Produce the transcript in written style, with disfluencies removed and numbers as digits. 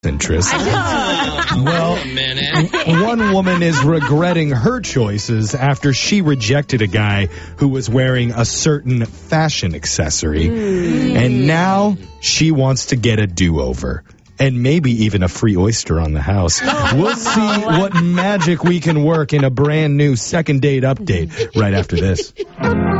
interest. Well, Wait a minute. one woman is regretting her choices after she rejected a guy who was wearing a certain fashion accessory. And now she wants to get a do-over. And maybe even a free oyster on the house. We'll see what magic we can work in a brand new second date update right after this.